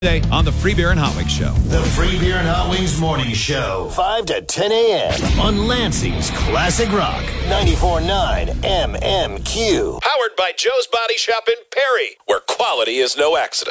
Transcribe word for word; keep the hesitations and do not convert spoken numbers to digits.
Today on the Free Beer and Hot Wings Show. The Free Beer and Hot Wings Morning Show. five to ten a.m. on Lansing's Classic Rock. ninety-four point nine M M Q. Powered by Joe's Body Shop in Perry, where quality is no accident.